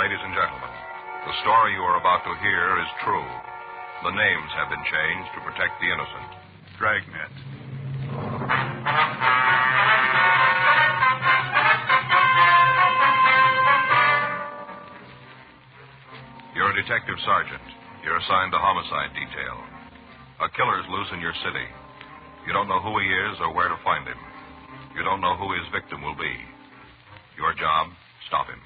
ladies and gentlemen, the story you are about to hear is true. The names have been changed to protect the innocent. Dragnet. You're a detective sergeant. You're assigned to homicide detail. A killer's loose in your city. You don't know who he is or where to find him. You don't know who his victim will be. Your job, stop him.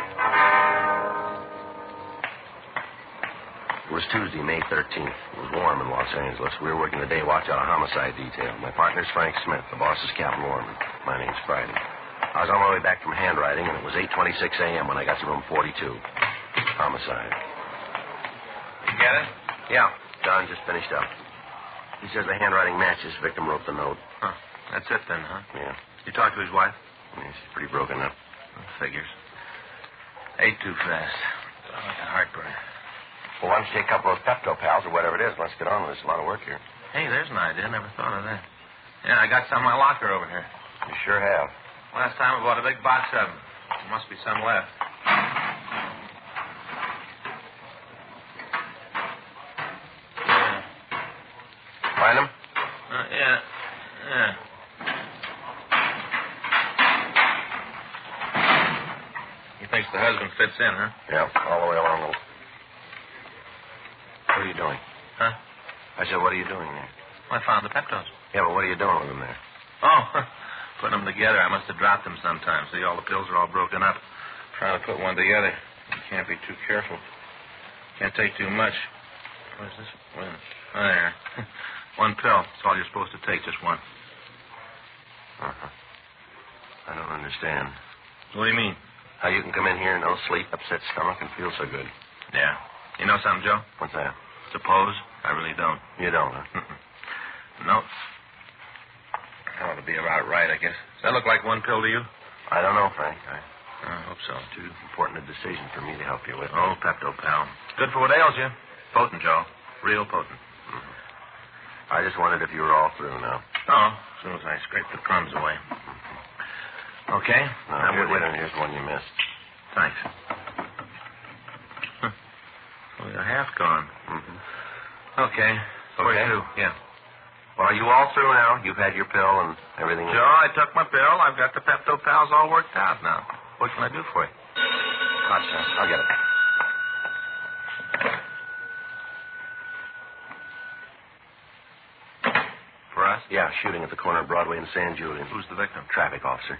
It was Tuesday, May 13th. It was warm in Los Angeles. We were working the day watch out of homicide detail. My partner's Frank Smith. The boss is Captain Lorman. My name's Friday. I was on my way back from handwriting, and it was 8:26 a.m. when I got to room 42. Homicide. You get it? Yeah. John just finished up. He says the handwriting matches. Victim wrote the note. Huh. That's it then, huh? Yeah. You talked to his wife? Yeah, she's pretty broken up. Figures. Ate too fast. I got heartburn. Well, why don't you take a couple of Pepto Pals or whatever it is? Let's get on with this. A lot of work here. Hey, there's an idea. Never thought of that. Yeah, I got some in my locker over here. You sure have. Last time I bought a big box of them. There must be some left. Find them? Yeah. He thinks the husband fits in, huh? Yeah, all the way along. What are you doing? Huh? I said, what are you doing there? Well, I found the Peptos. Yeah, but what are you doing with them there? Oh, putting them together. I must have dropped them sometime. See, all the pills are all broken up. Trying to put one together. You can't be too careful. Can't take too much. Where's this? Where? Oh, there. One pill. That's all you're supposed to take, just one. Uh-huh. I don't understand. What do you mean? How you can come in here, no sleep, upset stomach, and feel so good. Yeah. You know something, Joe? What's that? Suppose? I really don't. You don't, huh? No. That ought to be about right, I guess. Does that look like one pill to you? I don't know, Frank. I hope so. It's too important a decision for me to help you with. Oh, Pepto Pal. Good for what ails you. Potent, Joe. Real potent. Mm-hmm. I just wondered if you were all through now. Oh, as soon as I scrape the crumbs away. Okay. Now, here's one you missed. Thanks. Well, you're half gone. Mm-hmm. Okay. Where Okay. to? Yeah. Well, are you all through now? You've had your pill and everything? Joe, I took my pill. I've got the Pepto Pals all worked out now. What can I do for you? Gotcha. I'll get it. For us? Yeah, shooting at the corner of Broadway and San Julian. Who's the victim? Traffic officer.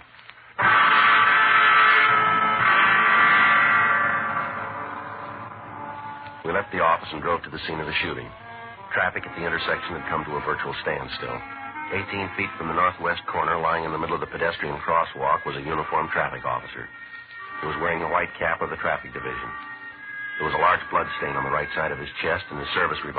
We left the office and drove to the scene of the shooting. Traffic at the intersection had come to a virtual standstill. 18 feet from the northwest corner, lying in the middle of the pedestrian crosswalk, was a uniformed traffic officer. He was wearing the white cap of the traffic division. There was a large blood stain on the right side of his chest, and his service revolver